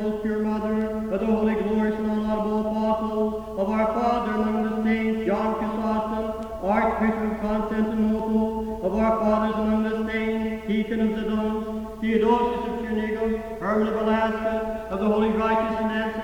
most pure mother, of the holy, glorious, and unlaudable apostles, of our Father among the saints, John Chrysostom, Archbishop of Constantinople, of our fathers among the saints, Deacon of Zidon, Theodosius of Trinigum, Herman of Alaska, of the holy righteous Nancy,